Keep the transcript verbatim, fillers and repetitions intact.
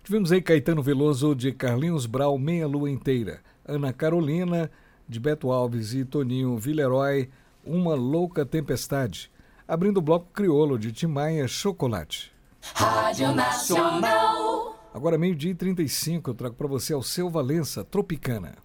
Tivemos aí Caetano Veloso, de Carlinhos Brau, Meia Lua Inteira. Ana Carolina, de Beto Alves e Toninho Villeroy, Uma Louca Tempestade. Abrindo o bloco Criolo, de Tim Maia, Chocolate. Rádio Nacional. Agora meio-dia e trinta e cinco, eu trago para você Alceu Valença, Tropicana.